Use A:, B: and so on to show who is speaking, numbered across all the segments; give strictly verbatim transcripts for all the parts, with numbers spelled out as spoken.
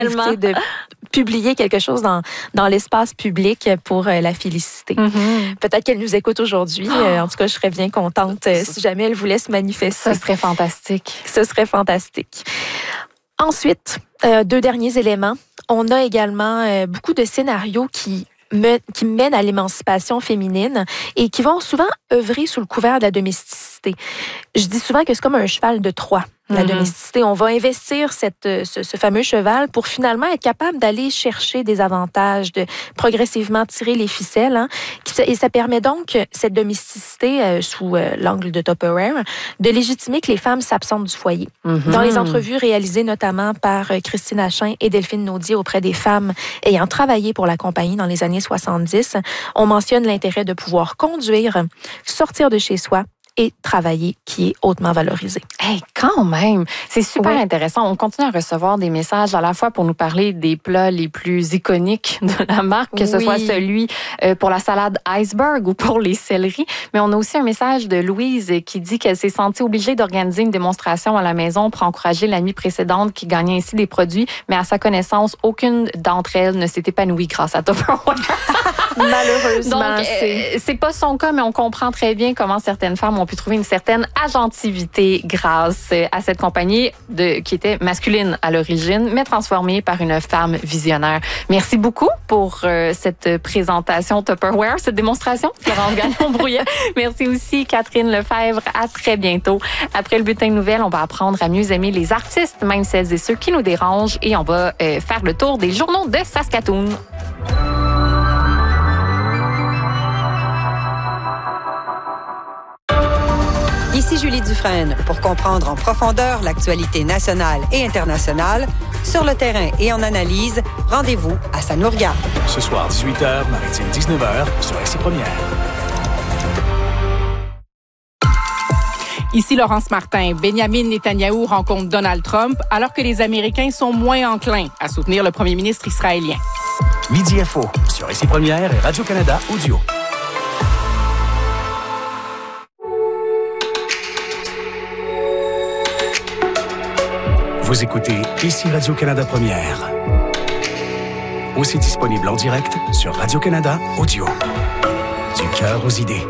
A: de publier quelque chose dans, dans l'espace public pour euh, la féliciter. Mm-hmm. Peut-être qu'elle nous écoute aujourd'hui. Oh. Euh, en tout cas, je serais bien contente euh, si jamais elle voulait se manifester.
B: Ce serait fantastique.
A: Ce serait fantastique. Ensuite, euh, deux derniers éléments. On a également euh, beaucoup de scénarios qui Me, qui mènent à l'émancipation féminine et qui vont souvent œuvrer sous le couvert de la domesticité. Je dis souvent que c'est comme un cheval de Troie, la mm-hmm. domesticité. On va investir cette, ce, ce fameux cheval pour finalement être capable d'aller chercher des avantages, de progressivement tirer les ficelles. Hein, et ça permet donc, cette domesticité, euh, sous euh, l'angle de Tupperware, de légitimer que les femmes s'absentent du foyer. Mm-hmm. Dans les entrevues réalisées notamment par euh, Christine Achin et Delphine Naudier auprès des femmes ayant travaillé pour la compagnie dans les années soixante-dix, on mentionne l'intérêt de pouvoir conduire, sortir de chez soi et travailler qui est hautement valorisé.
B: Hey, quand même! C'est super oui. intéressant. On continue à recevoir des messages à la fois pour nous parler des plats les plus iconiques de la marque, que oui. ce soit celui pour la salade iceberg ou pour les céleris. Mais on a aussi un message de Louise qui dit qu'elle s'est sentie obligée d'organiser une démonstration à la maison pour encourager l'amie précédente qui gagnait ainsi des produits. Mais à sa connaissance, aucune d'entre elles ne s'est épanouie grâce à Tupperware.
A: Malheureusement.
B: Donc, c'est... Euh, c'est pas son cas, mais on comprend très bien comment certaines femmes ont pu trouver une certaine agentivité grâce à cette compagnie de, qui était masculine à l'origine, mais transformée par une femme visionnaire. Merci beaucoup pour euh, cette présentation Tupperware, cette démonstration. Florence Gagnon-Brouillet. Merci aussi Catherine Lefebvre. À très bientôt. Après le bulletin de nouvelles, on va apprendre à mieux aimer les artistes, même celles et ceux qui nous dérangent, et on va euh, faire le tour des journaux de Saskatoon.
C: Ici Julie Dufresne pour comprendre en profondeur l'actualité nationale et internationale. Sur le terrain et en analyse, rendez-vous à Ça nous regarde.
D: Ce soir, dix-huit heures, maritime dix-neuf heures, sur R C Première.
E: Ici Laurence Martin. Benjamin Netanyahou rencontre Donald Trump alors que les Américains sont moins enclins à soutenir le premier ministre israélien.
D: Midi Info sur R C Première et Radio-Canada Audio. Vous écoutez Ici Radio-Canada Première. Aussi disponible en direct sur Radio-Canada Audio. Du cœur aux idées.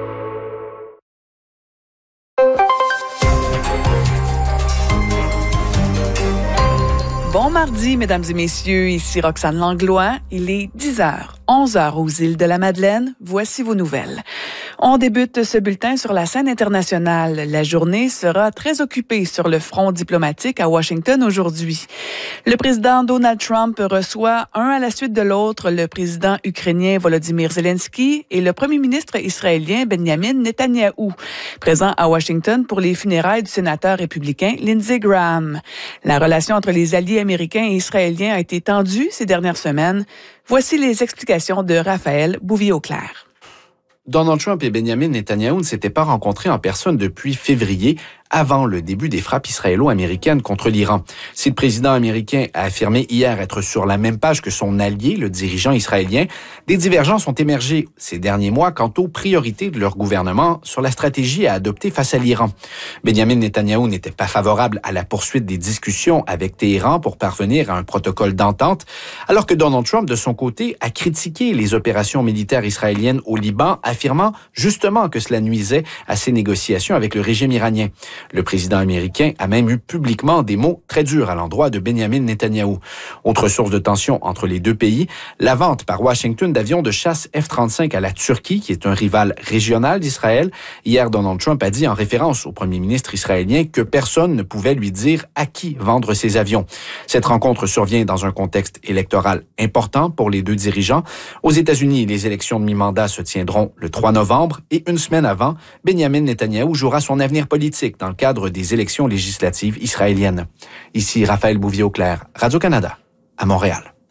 F: Bon mardi, mesdames et messieurs, ici Roxane Langlois. Il est dix heures, onze heures aux îles de la Madeleine. Voici vos nouvelles. On débute ce bulletin sur la scène internationale. La journée sera très occupée sur le front diplomatique à Washington aujourd'hui. Le président Donald Trump reçoit un à la suite de l'autre le président ukrainien Volodymyr Zelensky et le premier ministre israélien Benjamin Netanyahou, présent à Washington pour les funérailles du sénateur républicain Lindsey Graham. La relation entre les alliés américains et israéliens a été tendue ces dernières semaines. Voici les explications de Raphaël Bouvier-Auclair.
G: Donald Trump et Benjamin Netanyahou ne s'étaient pas rencontrés en personne depuis février, avant le début des frappes israélo-américaines contre l'Iran. Si le président américain a affirmé hier être sur la même page que son allié, le dirigeant israélien, des divergences ont émergé ces derniers mois quant aux priorités de leur gouvernement sur la stratégie à adopter face à l'Iran. Benjamin Netanyahou n'était pas favorable à la poursuite des discussions avec Téhéran pour parvenir à un protocole d'entente, alors que Donald Trump, de son côté, a critiqué les opérations militaires israéliennes au Liban, affirmant justement que cela nuisait à ses négociations avec le régime iranien. Le président américain a même eu publiquement des mots très durs à l'endroit de Benjamin Netanyahou. Autre source de tension entre les deux pays, la vente par Washington d'avions de chasse F trente-cinq à la Turquie, qui est un rival régional d'Israël. Hier, Donald Trump a dit en référence au premier ministre israélien que personne ne pouvait lui dire à qui vendre ses avions. Cette rencontre survient dans un contexte électoral important pour les deux dirigeants. Aux États-Unis, les élections de mi-mandat se tiendront le trois novembre et une semaine avant, Benjamin Netanyahou jouera son avenir politique dans le cadre des élections législatives israéliennes. Ici Raphaël Bouvier-Auclair, Radio-Canada, à Montréal.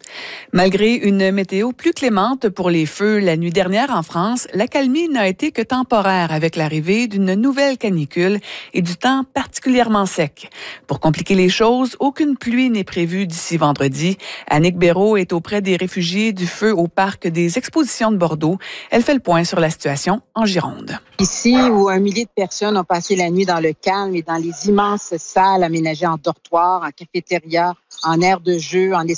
F: Malgré une météo plus clémente pour les feux la nuit dernière en France, l'accalmie n'a été que temporaire avec l'arrivée d'une nouvelle canicule et du temps particulièrement sec. Pour compliquer les choses, aucune pluie n'est prévue d'ici vendredi. Annick Béraud est auprès des réfugiés du feu au parc des Expositions de Bordeaux. Elle fait le point sur la situation en Gironde.
H: Ici, où un millier de personnes ont passé la nuit dans le calme et dans les immenses salles aménagées en dortoirs, en cafétéria, en aires de jeu, en